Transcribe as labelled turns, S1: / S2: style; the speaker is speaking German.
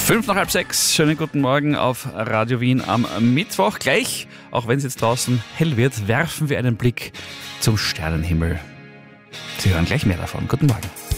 S1: 5 nach halb 6, schönen guten Morgen auf Radio Wien am Mittwoch. Gleich, auch wenn es jetzt draußen hell wird, werfen wir einen Blick zum Sternenhimmel. Sie hören gleich mehr davon. Guten Morgen.